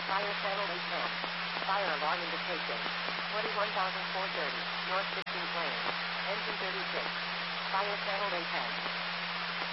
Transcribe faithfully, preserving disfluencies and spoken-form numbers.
Fire channel eight ten. Fire alarm indication. twenty-one thousand four hundred thirty. North sixteenth lane. Engine thirty-six. Fire channel eight ten.